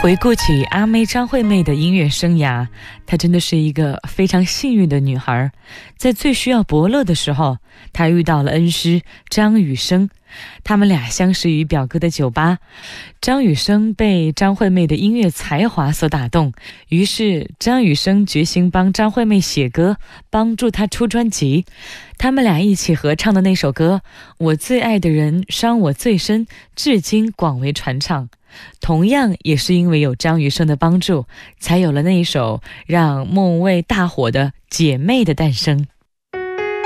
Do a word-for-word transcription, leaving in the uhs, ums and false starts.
回顾起阿妹张惠妹的音乐生涯，她真的是一个非常幸运的女孩。在最需要伯乐的时候，她遇到了恩师张雨生，他们俩相识于表哥的酒吧。张雨生被张惠妹的音乐才华所打动，于是张雨生决心帮张惠妹写歌，帮助她出专辑。他们俩一起合唱的那首歌《我最爱的人伤我最深》，至今广为传唱。同样也是因为有张雨生的帮助，才有了那一首让孟蔚大火的《姐妹》的诞生。